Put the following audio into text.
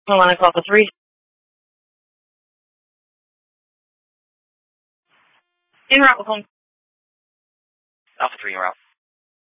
I want to call for 3. En route, phone. Alpha 3, you're out.